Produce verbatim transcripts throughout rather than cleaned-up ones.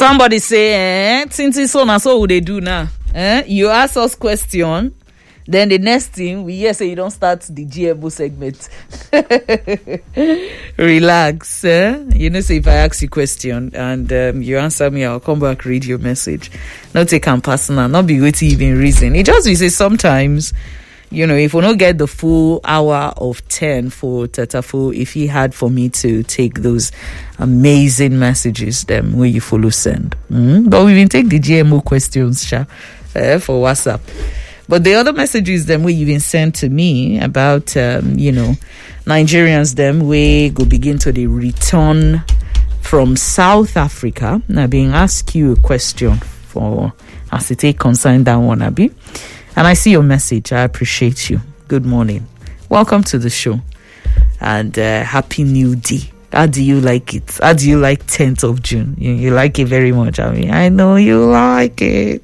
Somebody say, eh, since it's so now, so what they do now? Eh? You ask us question, then the next thing we hear say you don't start the G M O segment. Relax, eh? You know, say if I ask you question and um, you answer me, I'll come back read your message. Not take and personal, not be waiting even reason. It just we say sometimes. You know, if we don't get the full hour of ten for Tatafo, if he had for me to take those amazing messages, them where you follow send. Mm? But we even take the G M O questions, Sha, uh, for WhatsApp. But the other messages, them where you even sent to me about, um, you know, Nigerians, them where go begin to the return from South Africa. Now, being asked you a question for as it take concern that one, Abi. And I see your message. I appreciate you. Good morning. Welcome to the show. And uh, Happy New Day. How do you like it? How do you like tenth of June? You, you like it very much. I mean, I know you like it.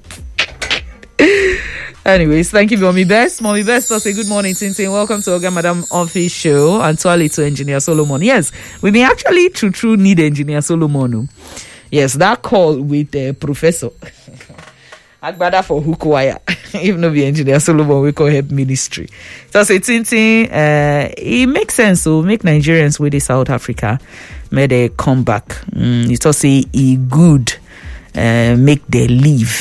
Anyways, thank you, Mommy Best. Mommy Best, I say good morning, Tintin. Welcome to Oga Madam Office Show. And to to Engineer Solomon. Yes, we may actually true true need Engineer Solomon. Yes, that call with the uh, Professor. Agbada for hook wire. If no be Engineer Solomon, we call help ministry. So say Tintin, uh, it makes sense. So make Nigerians with the South Africa, may they come back. Mm, it also say it good, uh, make they leave.